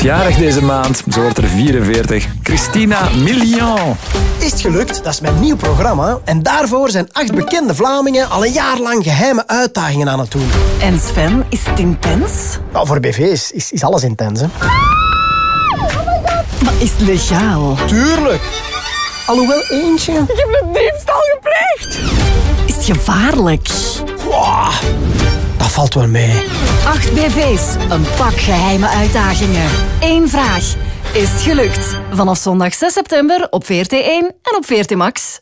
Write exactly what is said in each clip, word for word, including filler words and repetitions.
Jarig deze maand, ze wordt er vierenveertig. Christina Milian. Is het gelukt? Dat is mijn nieuw programma. En daarvoor zijn acht bekende Vlamingen al een jaar lang geheime uitdagingen aan het doen. En Sven, is het intens? Nou, voor B V's is, is alles intens, hè. Maar is het legaal? Tuurlijk. Alhoewel eentje... Ik heb een diefstal gepleegd. Is het gevaarlijk? Wow, dat valt wel mee. Acht B V's, een pak geheime uitdagingen. Eén vraag. Is het gelukt? Vanaf zondag zes september op V R T één en op V R T Max.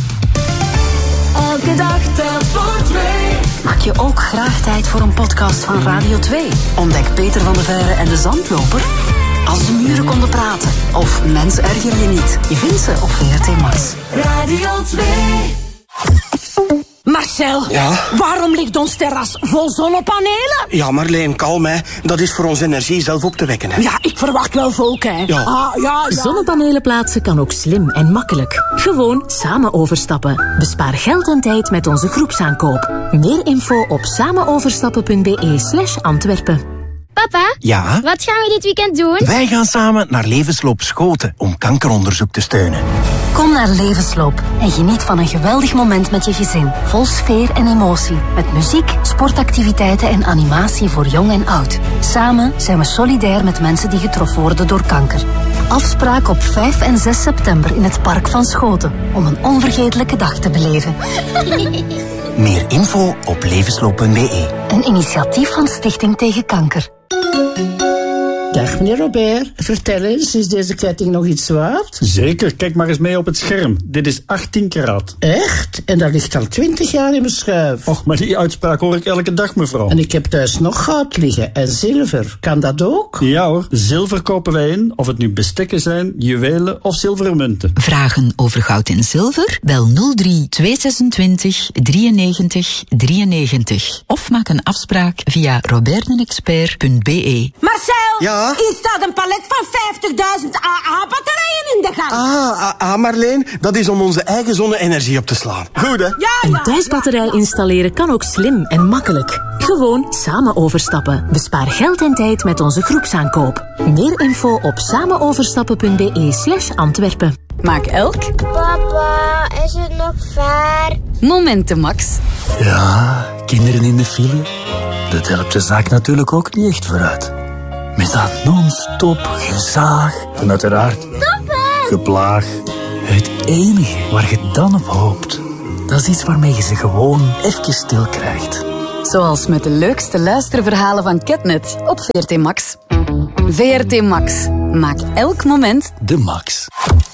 Elke dag telt voor twee. Maak je ook graag tijd voor een podcast van Radio twee? Ontdek Peter van der Veire en de Zandloper. Als de muren konden praten. Of Mens erger je niet. Je vindt ze op V R T Max. Radio twee. Marcel, ja? Waarom ligt ons terras vol zonnepanelen? Ja, Marleen, kalm, hè. Dat is voor onze energie zelf op te wekken, hè. Ja, ik verwacht wel volk, hè. Ja. Ah, ja, ja. Zonnepanelen plaatsen kan ook slim en makkelijk. Gewoon samen overstappen. Bespaar geld en tijd met onze groepsaankoop. Meer info op samenoverstappen.be slash Antwerpen. Papa, Ja? wat gaan we dit weekend doen? Wij gaan samen naar Levensloop Schoten om kankeronderzoek te steunen. Kom naar Levensloop en geniet van een geweldig moment met je gezin. Vol sfeer en emotie. Met muziek, sportactiviteiten en animatie voor jong en oud. Samen zijn we solidair met mensen die getroffen worden door kanker. Afspraak op vijf en zes september in het Park van Schoten. Om een onvergetelijke dag te beleven. Meer info op levensloop punt be. Een initiatief van Stichting Tegen Kanker. Dag meneer Robert, vertel eens, is deze ketting nog iets waard? Zeker, kijk maar eens mee op het scherm. Dit is achttien karaat. Echt? En dat ligt al twintig jaar in mijn schuif. Och, maar die uitspraak hoor ik elke dag, mevrouw. En ik heb thuis nog goud liggen en zilver. Kan dat ook? Ja hoor, zilver kopen wij in, of het nu bestekken zijn, juwelen of zilveren munten. Vragen over goud en zilver? Bel nul drie tweehonderdzesentwintig drieënnegentig drieënnegentig. Of maak een afspraak via robertdenexpert punt be. Marcel! Ja? Hier staat een palet van vijftigduizend A A-batterijen in de gang. Ah, ah, ah, Marleen, dat is om onze eigen zonne-energie op te slaan. Goed, hè? Ja, ja, Een thuisbatterij installeren kan ook slim en makkelijk. Gewoon samen overstappen. Bespaar geld en tijd met onze groepsaankoop. Meer info op samenoverstappen.be slash Antwerpen. Maak elk Papa, is het nog ver? momenten max. Ja, kinderen in de file. Dat helpt de zaak natuurlijk ook niet echt vooruit. Met dat non-stop gezaag en uiteraard geplaag. Het enige waar je dan op hoopt, dat is iets waarmee je ze gewoon even stil krijgt. Zoals met de leukste luisterverhalen van Catnet op V R T Max. V R T Max. Maak elk moment de max.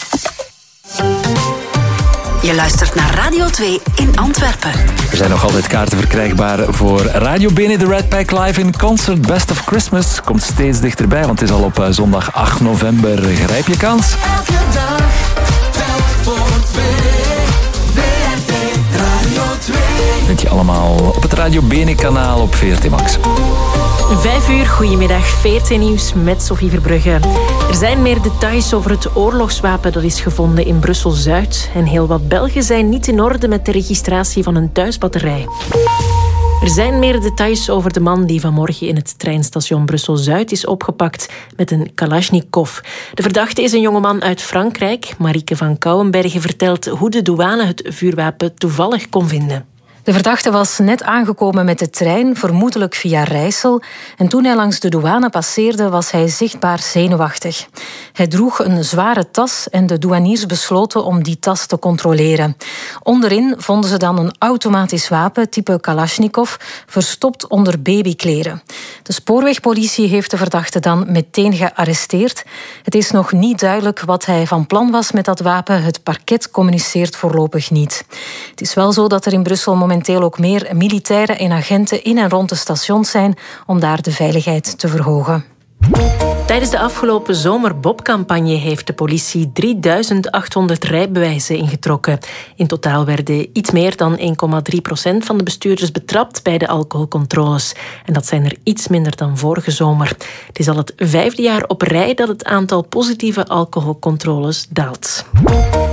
Je luistert naar Radio twee in Antwerpen. Er zijn nog altijd kaarten verkrijgbaar voor Radio Bene, de Red Pack Live in Concert Best of Christmas. Komt steeds dichterbij, want het is al op zondag acht november. Grijp je kans. Elke dag telt voor twee. V R T Radio twee. Vind je allemaal op het Radio Bene kanaal op V R T Max. Vijf uur, goedemiddag, V R T Nieuws met Sophie Verbrugge. Er zijn meer details over het oorlogswapen dat is gevonden in Brussel-Zuid. En heel wat Belgen zijn niet in orde met de registratie van een thuisbatterij. Er zijn meer details over de man die vanmorgen in het treinstation Brussel-Zuid is opgepakt met een Kalashnikov. De verdachte is een jongeman uit Frankrijk. Marieke van Kouwenbergen vertelt hoe de douane het vuurwapen toevallig kon vinden. De verdachte was net aangekomen met de trein, vermoedelijk via Rijssel. En toen hij langs de douane passeerde, was hij zichtbaar zenuwachtig. Hij droeg een zware tas en de douaniers besloten om die tas te controleren. Onderin vonden ze dan een automatisch wapen, type Kalashnikov, verstopt onder babykleren. De spoorwegpolitie heeft de verdachte dan meteen gearresteerd. Het is nog niet duidelijk wat hij van plan was met dat wapen. Het parket communiceert voorlopig niet. Het is wel zo dat er in Brussel momenteel ook meer militairen en agenten in en rond de stations zijn om daar de veiligheid te verhogen. Tijdens de afgelopen zomerbobcampagne heeft de politie drieduizend achthonderd rijbewijzen ingetrokken. In totaal werden iets meer dan één komma drie procent van de bestuurders betrapt bij de alcoholcontroles. En dat zijn er iets minder dan vorige zomer. Het is al het vijfde jaar op rij dat het aantal positieve alcoholcontroles daalt.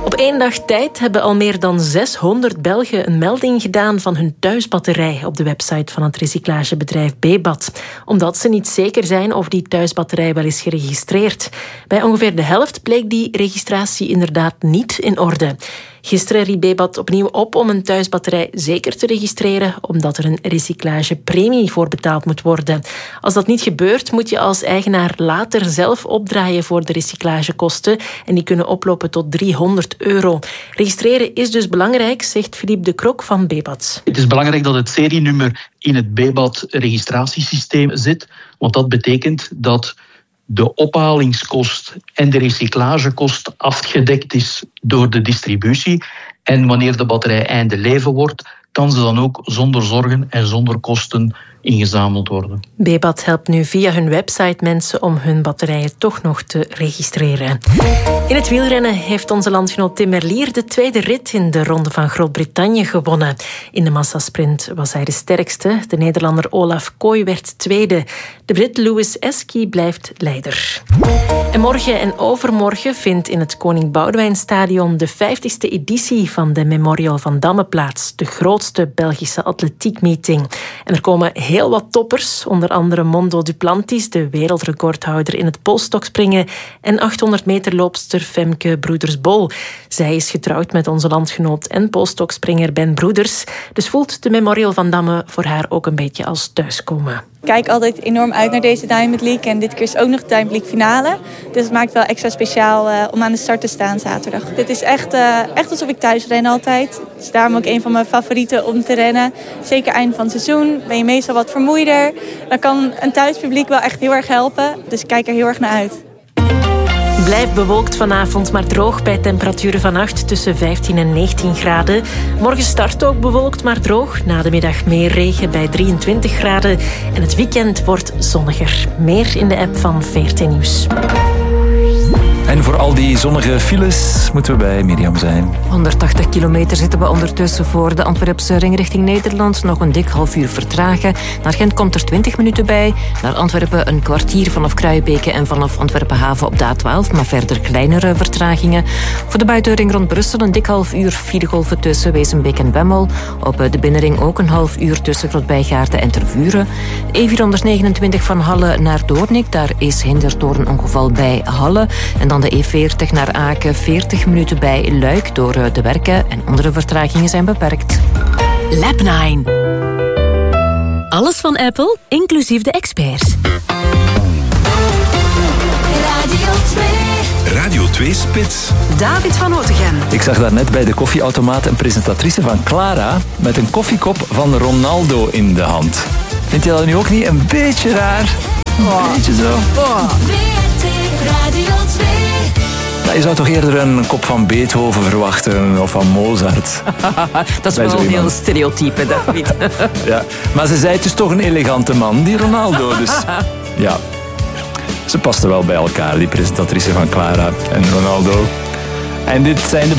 Op één dag tijd hebben al meer dan zeshonderd Belgen een melding gedaan van hun thuisbatterij op de website van het recyclagebedrijf Bebat. Omdat ze niet zeker zijn of die thuisbatterij wel is geregistreerd. Bij ongeveer de helft bleek die registratie inderdaad niet in orde. Gisteren riep Bebat opnieuw op om een thuisbatterij zeker te registreren, omdat er een recyclagepremie voor betaald moet worden. Als dat niet gebeurt, moet je als eigenaar later zelf opdraaien voor de recyclagekosten en die kunnen oplopen tot driehonderd euro. Registreren is dus belangrijk, zegt Philippe de Krok van Bebat. Het is belangrijk dat het serienummer in het Bebat-registratiesysteem zit, want dat betekent dat de ophaalingskost en de recyclagekost afgedekt is door de distributie. En wanneer de batterij einde leven wordt, kan ze dan ook zonder zorgen en zonder kosten ingezameld worden. Bebat helpt nu via hun website mensen om hun batterijen toch nog te registreren. In het wielrennen heeft onze landgenoot Tim Merlier de tweede rit in de Ronde van Groot-Brittannië gewonnen. In de massasprint was hij de sterkste. De Nederlander Olaf Kooi werd tweede. De Brit Lewis Eski blijft leider. En morgen en overmorgen vindt in het Koning Boudewijnstadion de vijftigste editie van de Memorial van Damme plaats. De grootste Belgische atletiekmeeting. En er komen heel wat toppers, onder andere Mondo Duplantis, de wereldrecordhouder in het polstokspringen, en achthonderd meter loopster Femke Broeders-Bol. Zij is getrouwd met onze landgenoot en polstokspringer Ben Broeders. Dus voelt de Memorial van Damme voor haar ook een beetje als thuiskomen. Ik kijk altijd enorm uit naar deze Diamond League en dit keer is ook nog de Diamond League finale. Dus het maakt wel extra speciaal uh, om aan de start te staan zaterdag. Dit is echt, uh, echt alsof ik thuis ren altijd. Het is daarom ook een van mijn favorieten om te rennen. Zeker eind van het seizoen ben je meestal wat vermoeider. Dan kan een thuispubliek wel echt heel erg helpen. Dus ik kijk er heel erg naar uit. Blijft bewolkt vanavond, maar droog bij temperaturen vannacht tussen vijftien en negentien graden. Morgen start ook bewolkt, maar droog. Na de middag meer regen bij drieëntwintig graden. En het weekend wordt zonniger. Meer in de app van V R T Nieuws. En voor al die zonnige files moeten we bij Mirjam zijn. honderdtachtig kilometer zitten we ondertussen voor de Antwerpse ring richting Nederland. Nog een dik half uur vertragen. Naar Gent komt er twintig minuten bij. Naar Antwerpen een kwartier vanaf Kruijbeke en vanaf Antwerpen haven op de A twaalf. Maar verder kleinere vertragingen. Voor de buitenring rond Brussel een dik half uur filegolven tussen Wezenbeek en Bemmel. Op de binnenring ook een half uur tussen Grootbijgaarden en Tervuren. E vierhonderdnegenentwintig van Halle naar Doornik. Daar is hinder door een ongeval bij Halle. En dan de E veertig naar Aken, veertig minuten bij Luik door de werken en andere vertragingen zijn beperkt. Lab nine. Alles van Apple, inclusief de experts. Radio twee. Radio twee Spits. David van Otegem. Ik zag daarnet bij de koffieautomaat een presentatrice van Clara met een koffiekop van Ronaldo in de hand. Vind je dat nu ook niet een beetje raar? Een beetje zo. V R T Radio twee. Ja, je zou toch eerder een kop van Beethoven verwachten of van Mozart. Dat is wel een heel stereotype, David. Ja, maar ze zei het is toch een elegante man, die Ronaldo. Dus ja, ze pasten wel bij elkaar, die presentatrice van Clara en Ronaldo. En dit zijn de